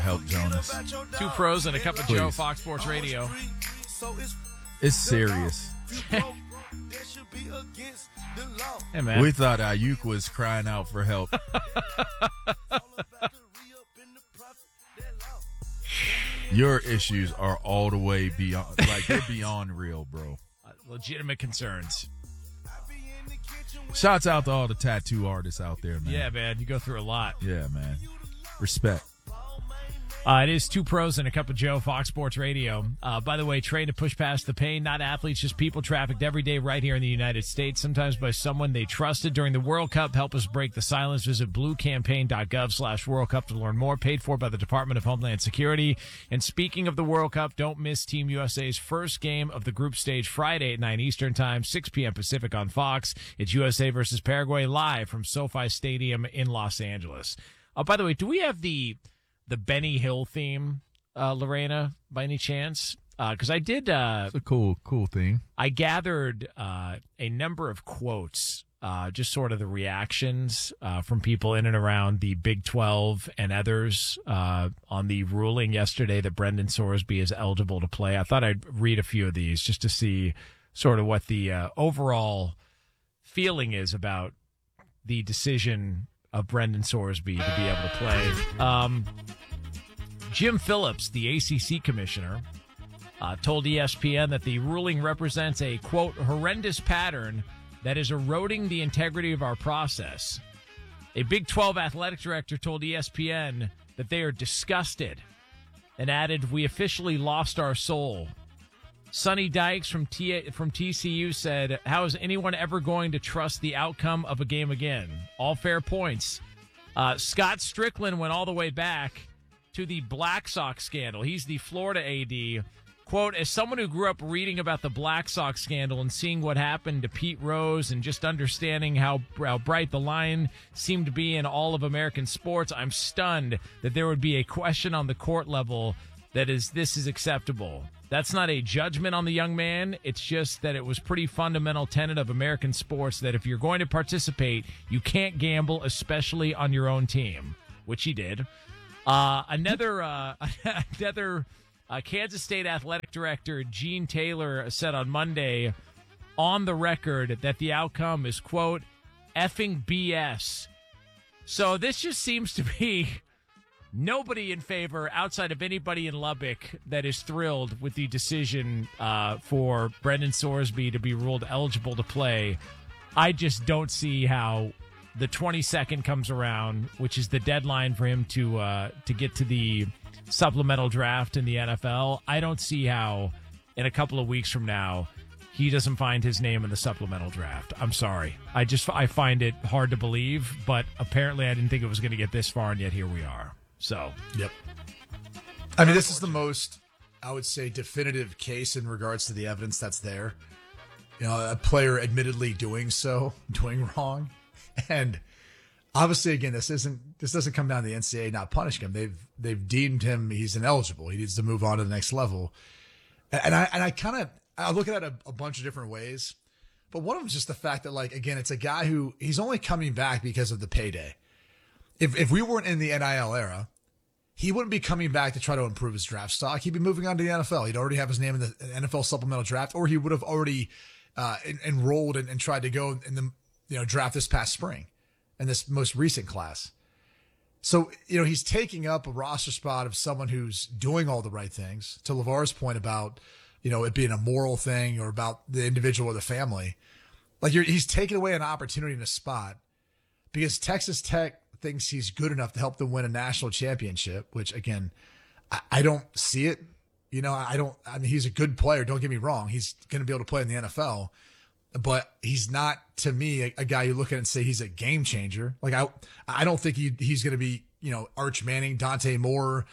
Help, Jonas. Two pros and a cup of Please. Joe, Fox Sports Radio. It's serious. Hey, man. We thought Ayuk was crying out for help. Your issues are all the way beyond, like, they're beyond real, bro. Legitimate concerns. Shouts out to all the tattoo artists out there, man. Yeah, man. You go through a lot. Yeah, man. Respect. It is Two Pros and a Cup of Joe, Fox Sports Radio. By the way, trained to push past the pain, not athletes, just people trafficked every day right here in the United States, sometimes by someone they trusted during the World Cup. Help us break the silence. Visit bluecampaign.gov/World Cup to learn more. Paid for by the Department of Homeland Security. And speaking of the World Cup, don't miss Team USA's first game of the group stage Friday at 9 Eastern Time, 6 p.m. Pacific on Fox. It's USA versus Paraguay live from SoFi Stadium in Los Angeles. By the way, do we have the Benny Hill theme, Lorena, by any chance? Because I did. It's a cool thing. I gathered a number of quotes, just sort of the reactions from people in and around the Big 12 and others on the ruling yesterday that Brendan Sorsby is eligible to play. I thought I'd read a few of these just to see sort of what the overall feeling is about the decision of Brendan Sorsby to be able to play. Jim Phillips, the ACC commissioner, told ESPN that the ruling represents a, quote, horrendous pattern that is eroding the integrity of our process. A Big 12 athletic director told ESPN that they are disgusted and added, we officially lost our soul. Sonny Dykes from TCU said, how is anyone ever going to trust the outcome of a game again? All fair points. Scott Strickland went all the way back to the Black Sox scandal. He's the Florida AD. Quote, as someone who grew up reading about the Black Sox scandal and seeing what happened to Pete Rose and just understanding how bright the line seemed to be in all of American sports, I'm stunned that there would be a question on the court level that this is acceptable. That's not a judgment on the young man. It's just that it was pretty fundamental tenet of American sports that if you're going to participate, you can't gamble, especially on your own team, which he did. Another Kansas State athletic director, Gene Taylor, said on Monday on the record that the outcome is, quote, effing BS. So this just seems to be nobody in favor outside of anybody in Lubbock that is thrilled with the decision for Brendan Sorsby to be ruled eligible to play. I just don't see how the 22nd comes around, which is the deadline for him to get to the supplemental draft in the NFL. I don't see how in a couple of weeks from now he doesn't find his name in the supplemental draft. I'm sorry. I find it hard to believe, but apparently I didn't think it was going to get this far, and yet here we are. So, yep. I mean, this is the most, I would say, definitive case in regards to the evidence that's there. You know, a player admittedly doing wrong. And obviously, again, this doesn't come down to the NCAA not punishing him. They've deemed him, he's ineligible. He needs to move on to the next level. And I look at it a bunch of different ways. But one of them is just the fact that, like, again, it's a guy who he's only coming back because of the payday. If we weren't in the NIL era, he wouldn't be coming back to try to improve his draft stock. He'd be moving on to the NFL. He'd already have his name in the NFL supplemental draft, or he would have already enrolled and tried to go in the draft this past spring in this most recent class. So, he's taking up a roster spot of someone who's doing all the right things. To LeVar's point about, it being a moral thing or about the individual or the family. Like, he's taking away an opportunity in a spot because Texas Tech thinks he's good enough to help them win a national championship, which, again, I don't see it. I mean, he's a good player. Don't get me wrong. He's going to be able to play in the NFL, but he's not, to me, a guy you look at and say he's a game changer. Like, I don't think he's going to be, Arch Manning, Dante Moore,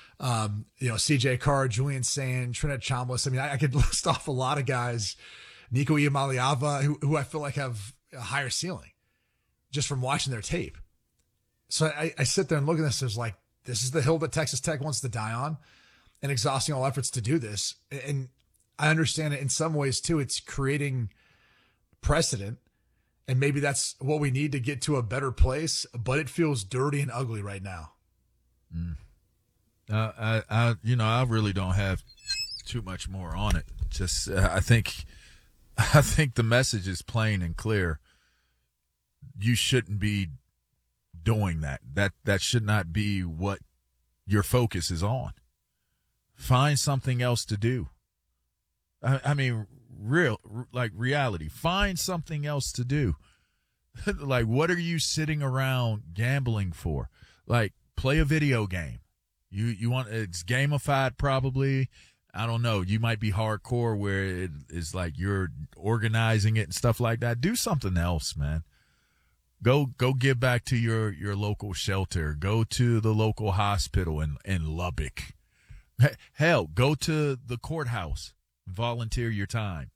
CJ Carr, Julian Sand, Trinidad Chambliss. I mean, I could list off a lot of guys, Nico Iamaleava, who I feel like have a higher ceiling just from watching their tape. So I sit there and look at this as like, this is the hill that Texas Tech wants to die on and exhausting all efforts to do this. And I understand it in some ways too. It's creating precedent, and maybe that's what we need to get to a better place, but it feels dirty and ugly right now. I really don't have too much more on it. Just I think the message is plain and clear. You shouldn't be doing that. That should not be what your focus is on. Find something else to do. I mean, reality. Find something else to do. Like, what are you sitting around gambling for? Like, play a video game. You want, it's gamified probably. I don't know. You might be hardcore where it is like you're organizing it and stuff like that. Do something else, man. Go give back to your local shelter. Go to the local hospital in Lubbock. Hell, go to the courthouse. Volunteer your time.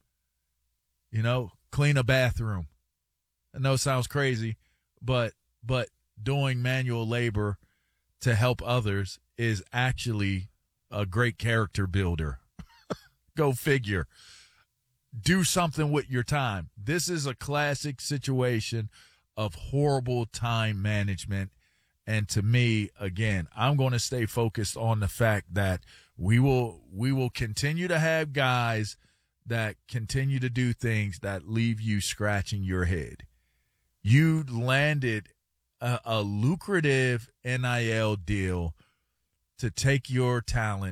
Clean a bathroom. I know it sounds crazy, but doing manual labor to help others is actually a great character builder. Go figure. Do something with your time. This is a classic situation of horrible time management. And to me, again, I'm going to stay focused on the fact that we will continue to have guys that continue to do things that leave you scratching your head. You landed a lucrative NIL deal to take your talent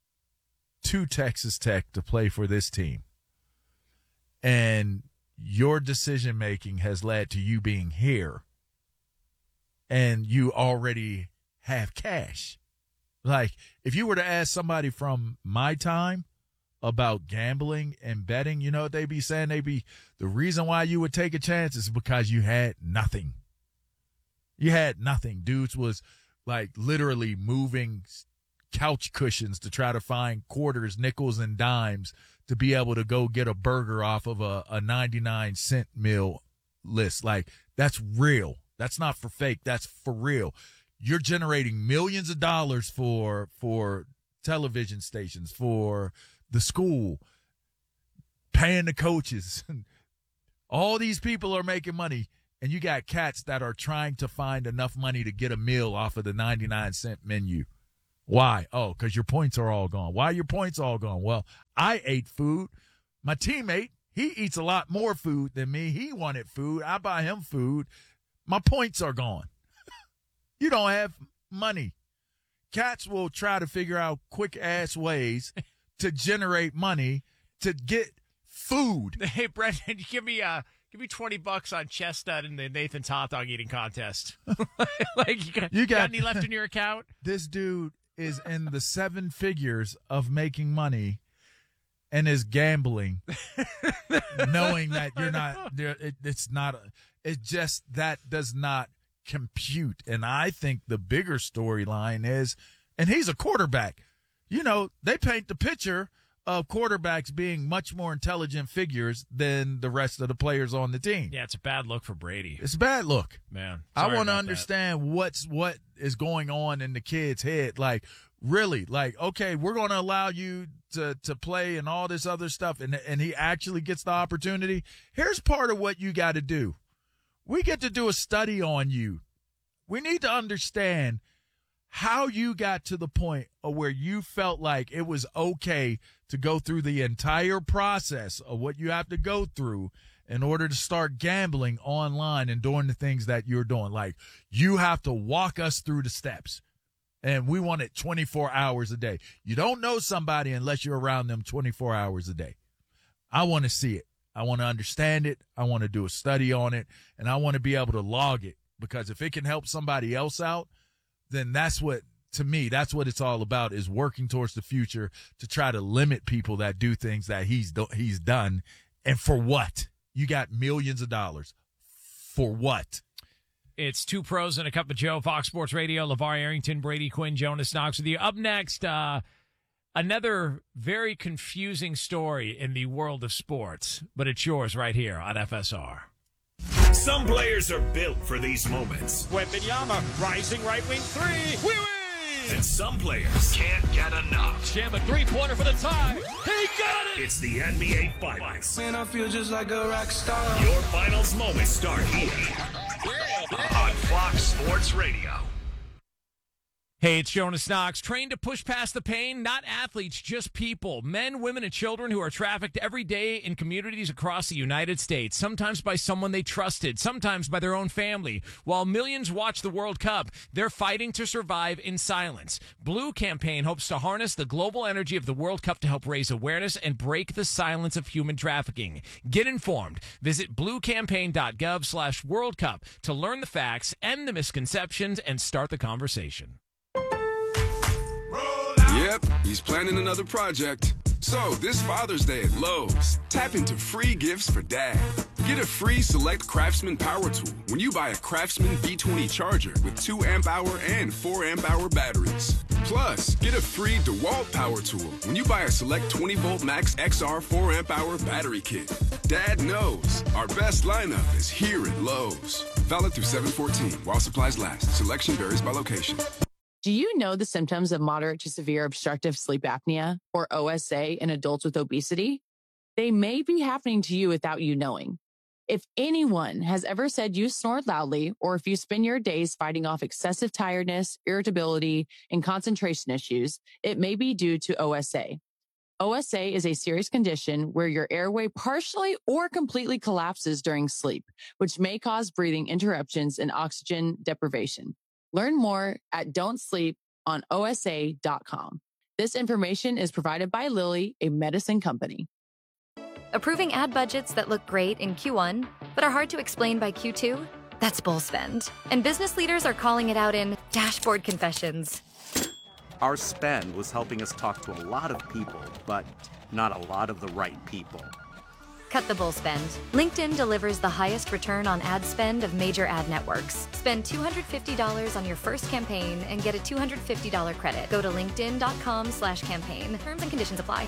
to Texas Tech to play for this team. And your decision-making has led to you being here. And you already have cash. Like, if you were to ask somebody from my time about gambling and betting, you know what they'd be saying? The reason why you would take a chance is because you had nothing. You had nothing. Dudes was like literally moving couch cushions to try to find quarters, nickels, and dimes to be able to go get a burger off of a 99-cent meal list. Like, that's real. That's not for fake. That's for real. You're generating millions of dollars for television stations, for the school, paying the coaches. All these people are making money, and you got cats that are trying to find enough money to get a meal off of the 99-cent menu. Why? Oh, because your points are all gone. Why are your points all gone? Well, I ate food. My teammate, he eats a lot more food than me. He wanted food. I buy him food. My points are gone. You don't have money. Cats will try to figure out quick-ass ways to generate money to get food. Hey, Brendan, give me $20 on Chestnut in the Nathan's hot dog eating contest. Like, you got any left in your account? This dude is in the seven figures of making money and is gambling, knowing that you're not. It's not. It just that does not compute. And I think the bigger storyline is, and he's a quarterback. They paint the picture of quarterbacks being much more intelligent figures than the rest of the players on the team. Yeah, it's a bad look for Brady. It's a bad look. Man, I want to understand what is going on in the kid's head. Like, really, like, okay, we're going to allow you to play and all this other stuff, and he actually gets the opportunity. Here's part of what you got to do. We get to do a study on you. We need to understand how you got to the point of where you felt like it was okay to go through the entire process of what you have to go through in order to start gambling online and doing the things that you're doing. Like, you have to walk us through the steps, and we want it 24 hours a day. You don't know somebody unless you're around them 24 hours a day. I want to see it. I want to understand it. I want to do a study on it, and I want to be able to log it, because if it can help somebody else out, then that's what, to me, that's what it's all about, is working towards the future to try to limit people that do things that he's done. And for what? You got millions of dollars. For what? It's Two Pros and a Cup of Joe, Fox Sports Radio. LeVar Arrington, Brady Quinn, Jonas Knox with you. Up next, another very confusing story in the world of sports, but it's yours right here on FSR. Some players are built for these moments. Wembanyama, rising right wing three. We win! And some players can't get enough. Jam a three-pointer for the tie. He got it! It's the NBA Finals. Man, I feel just like a rock star. Your finals moments start here on Fox Sports Radio. Hey, it's Jonas Knox. Trained to push past the pain, not athletes, just people. Men, women, and children who are trafficked every day in communities across the United States, sometimes by someone they trusted, sometimes by their own family. While millions watch the World Cup, they're fighting to survive in silence. Blue Campaign hopes to harness the global energy of the World Cup to help raise awareness and break the silence of human trafficking. Get informed. Visit bluecampaign.gov/World Cup to learn the facts, end the misconceptions, and start the conversation. Yep, he's planning another project. So, this Father's Day at Lowe's, tap into free gifts for Dad. Get a free Select Craftsman power tool when you buy a Craftsman V20 charger with 2 amp-hour and 4 amp-hour batteries. Plus, get a free DeWalt power tool when you buy a Select 20-volt Max XR 4 amp-hour battery kit. Dad knows our best lineup is here at Lowe's. Valid through 7/14 while supplies last. Selection varies by location. Do you know the symptoms of moderate to severe obstructive sleep apnea, or OSA, in adults with obesity? They may be happening to you without you knowing. If anyone has ever said you snore loudly, or if you spend your days fighting off excessive tiredness, irritability, and concentration issues, it may be due to OSA. OSA is a serious condition where your airway partially or completely collapses during sleep, which may cause breathing interruptions and oxygen deprivation. Learn more at don'tsleeponosa.com. This information is provided by Lilly, a medicine company. Approving ad budgets that look great in Q1, but are hard to explain by Q2? That's bull spend. And business leaders are calling it out in dashboard confessions. Our spend was helping us talk to a lot of people, but not a lot of the right people. Cut the bull spend. LinkedIn delivers the highest return on ad spend of major ad networks. Spend $250 on your first campaign and get a $250 credit. Go to linkedin.com/campaign. Terms and conditions apply.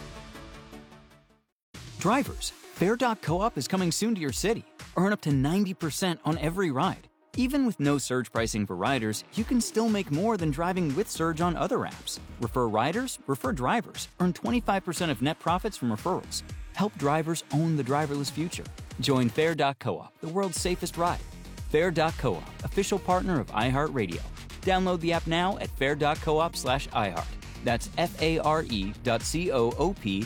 Drivers, Fair.coop is coming soon to your city. Earn up to 90% on every ride. Even with no surge pricing for riders, you can still make more than driving with surge on other apps. Refer riders, refer drivers. Earn 25% of net profits from referrals. Help drivers own the driverless future. Join Fair.coop, the world's safest ride. Fair.coop, official partner of iHeartRadio. Download the app now at fair.coop/iHeart. That's FARE.coop/iHeart.